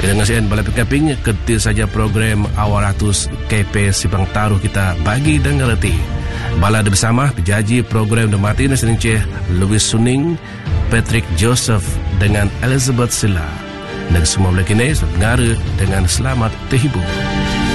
Dengan sian bala pikaping ketil saja program awal ratus KP Simpang Taruh kita bagi dan ngerti. Bala ada bersama penjaji program The Martinez Ninceh, Louis Suning, Patrick Joseph dengan Elizabeth Silla. Dan semua boleh kini dengar dengan selamat terhibur.